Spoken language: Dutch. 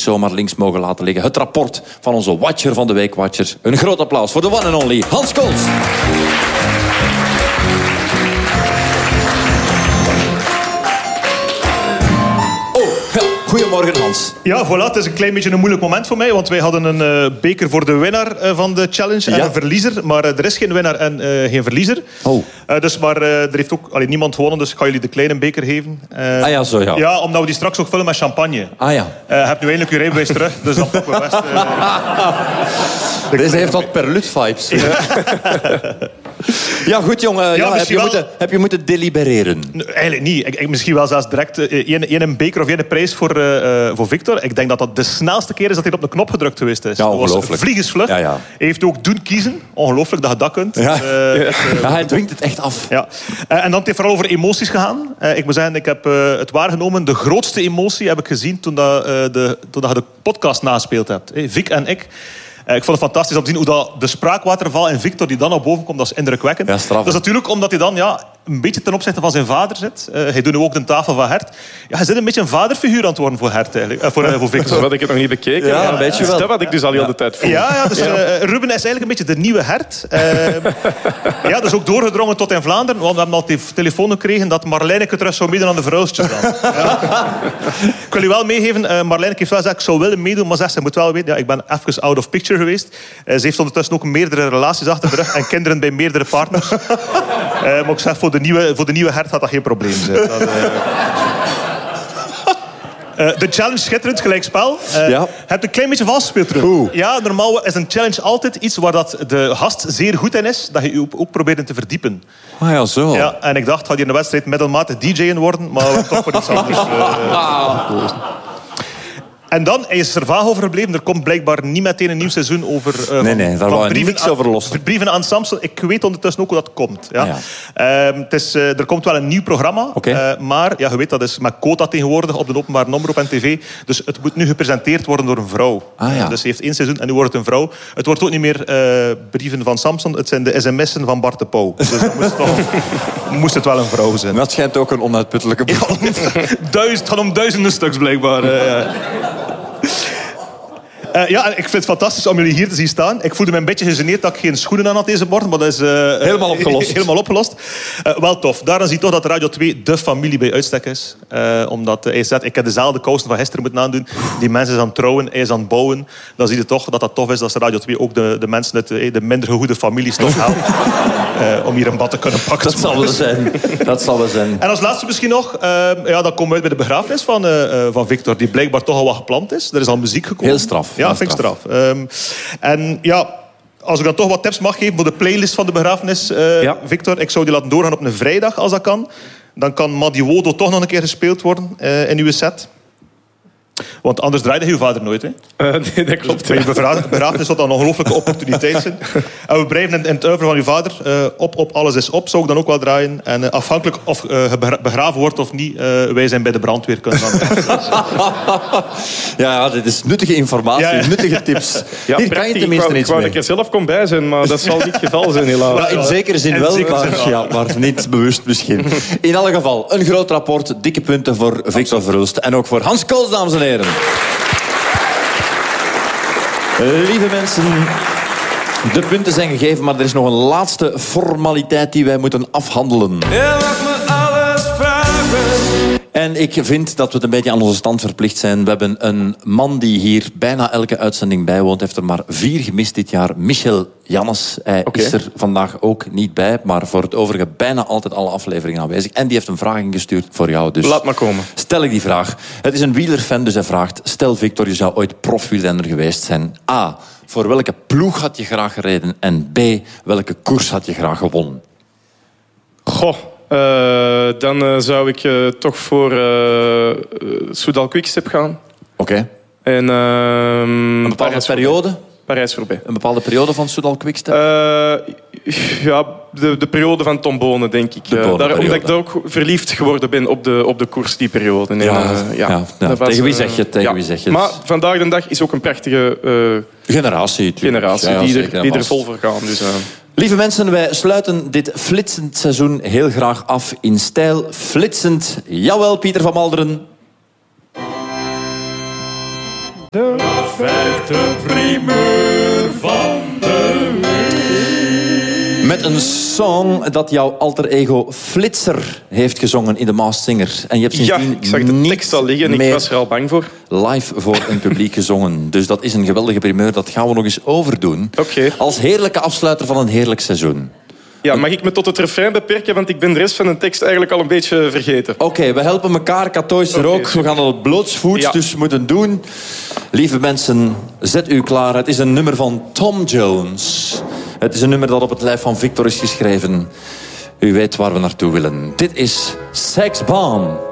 zomaar links mogen laten liggen. Het rapport van onze Watcher van de Week Watcher. Een groot applaus voor de one and only Hans Kools. Goedemorgen, Hans. Ja, voilà. Het is een klein beetje een moeilijk moment voor mij. Want wij hadden een beker voor de winnaar van de challenge. En een verliezer. Maar er is geen winnaar en geen verliezer. Maar er heeft ook niemand gewonnen. Dus ik ga jullie de kleine beker geven. Ja, omdat we die straks ook vullen met champagne. Heb nu eindelijk uw rijbewijs terug. Dus dat pakken we best. Deze heeft wat Perlut-vibes. Ja, goed, jongen. Heb je moeten delibereren? Eigenlijk niet. Misschien wel zelfs direct een beker of een prijs voor Victor. Ik denk dat dat de snelste keer is dat hij op de knop gedrukt geweest is. Ja, ongelooflijk. Was vliegensvlug. Ja. Hij heeft ook doen kiezen. Ongelooflijk dat je dat kunt. Ja. Hij dwingt het echt af. Ja. En dan heeft het vooral over emoties gegaan. Ik moet zeggen, ik heb het waargenomen. De grootste emotie heb ik gezien toen je de podcast naspeeld hebt. Vic en ik. Ik vond het fantastisch om te zien hoe dat de spraakwaterval en Victor die dan naar boven komt, dat is indrukwekkend. Ja, straf, dat is natuurlijk omdat hij dan een beetje ten opzichte van zijn vader zit. Hij doet nu ook de tafel van Hert. Ja, hij zit een beetje een vaderfiguur aan het worden voor Hert eigenlijk. Voor Victor. Dat had ik het nog niet bekeken. Ja, een beetje wel. Dat wat ik dus al heel de tijd voel. Dus Ruben is eigenlijk een beetje de nieuwe Hert. Dat is ook doorgedrongen tot in Vlaanderen. Want we hebben al telefoon gekregen dat Marlijneke terug zou meedoen aan de vrouwtjes dan. Ik wil u wel meegeven, Marlijneke heeft wel gezegd, ik zou willen meedoen, maar zegt, ze moet wel weten, ik ben even out of picture geweest. Ze heeft ondertussen ook meerdere relaties achter de rug en kinderen bij meerdere partners. Maar ik zeg, voor de nieuwe Hert gaat dat geen probleem zijn. De challenge schitterend, gelijkspel. Je hebt een klein beetje vals gespeeld terug. Ja, normaal is een challenge altijd iets waar dat de gast zeer goed in is, dat je je ook probeert in te verdiepen. Zo. Ja, en ik dacht, gaat hier in de wedstrijd middelmatig DJ'en worden, maar we hebben toch voor iets anders gekozen. En dan is er vaag over gebleven. Er komt blijkbaar niet meteen een nieuw seizoen over... Nee, daar wou je niks over lossen. Brieven aan Samson. Ik weet ondertussen ook hoe dat komt. Ja. Er komt wel een nieuw programma. Maar je weet, dat is met quota tegenwoordig op de openbare omroep en tv. Dus het moet nu gepresenteerd worden door een vrouw. Dus hij heeft 1 seizoen en nu wordt het een vrouw. Het wordt ook niet meer brieven van Samson. Het zijn de sms'en van Bart de Pauw. Dus dan moest het wel een vrouw zijn. Dat schijnt ook een onuitputtelijke boek. Het gaat om duizenden stuks blijkbaar. Ik vind het fantastisch om jullie hier te zien staan. Ik voelde me een beetje gegeneerd dat ik geen schoenen aan had deze morgen. Maar dat is helemaal opgelost. Wel tof. Daaraan zie je toch dat Radio 2 de familie bij uitstek is. Omdat hij zegt, ik heb dezelfde kousen van gisteren moeten aandoen. Die mensen is aan het trouwen, hij is aan het bouwen. Dan zie je toch dat dat tof is dat Radio 2 ook de mensen uit de minder gegoede families toch helpt. Om hier een bad te kunnen pakken. Dat zal wel zijn. En als laatste misschien nog. Dan komen we uit bij de begrafenis van Victor. Die blijkbaar toch al wat gepland is. Er is al muziek gekomen. Heel straf. Ja, vind ik straf. Als ik dan toch wat tips mag geven voor de playlist van de begrafenis, Victor. Ik zou die laten doorgaan op een vrijdag, als dat kan. Dan kan Madiodo toch nog een keer gespeeld worden in uw set. Want anders draaide je vader nooit, hè? Nee, dat klopt. Bij je begrafenis zou dat een ongelooflijke opportuniteit zijn. En we blijven in het oeuvre van uw vader. Op, alles is op, zou ik dan ook wel draaien. En afhankelijk of je begraven wordt of niet, wij zijn bij de brandweer kunnen dan. Dit is nuttige informatie, nuttige tips. Ja, hier kan je tenminste iets mee. Ik wou dat ik er zelf kon bij zijn, maar dat zal niet het geval zijn, helaas. In zekere zin wel, maar niet bewust misschien. In elk geval, een groot rapport, dikke punten voor Victor Verhulst. En ook voor Hans Kools, dames en heren. Lieve mensen, de punten zijn gegeven, maar er is nog een laatste formaliteit die wij moeten afhandelen. En ik vind dat we het een beetje aan onze stand verplicht zijn. We hebben een man die hier bijna elke uitzending bijwoont. Heeft er maar 4 gemist dit jaar. Michel Jannes. Hij is er vandaag ook niet bij. Maar voor het overige bijna altijd alle afleveringen aanwezig. En die heeft een vraag ingestuurd voor jou. Dus laat maar komen. Stel ik die vraag. Het is een wielerfan, dus hij vraagt. Stel Victor, je zou ooit profwielrenner geweest zijn. A. Voor welke ploeg had je graag gereden? En B. Welke koers had je graag gewonnen? Dan zou ik toch voor Soudal Quickstep gaan. Oké. En een bepaalde periode? Parijs-Roubaix. Een bepaalde periode van Soudal Quickstep? De periode van Tom Bonen, denk ik. Omdat ik daar ook verliefd geworden ben op de koers, die periode. Tegen wie zeg je het? Maar vandaag de dag is ook een prachtige generatie die er vol voor gaan. Dus, Lieve mensen, wij sluiten dit flitsend seizoen heel graag af in stijl. Flitsend, jawel, Pieter van Malderen. De vijfde primeur van de week. Met een song dat jouw alter ego Flitser heeft gezongen in The Masked Singer. En je hebt sindsdien ik zag de tekst al liggen en ik was er al bang voor. Live voor een publiek gezongen. Dus dat is een geweldige primeur. Dat gaan we nog eens overdoen. Okay. Als heerlijke afsluiter van een heerlijk seizoen. Ja, mag ik me tot het refrein beperken? Want ik ben de rest van de tekst eigenlijk al een beetje vergeten. Oké, we helpen elkaar. Kato is er ook. We gaan het blootsvoets, dus we moeten doen. Lieve mensen, zet u klaar. Het is een nummer van Tom Jones. Het is een nummer dat op het lijf van Victor is geschreven. U weet waar we naartoe willen. Dit is Sex Bomb.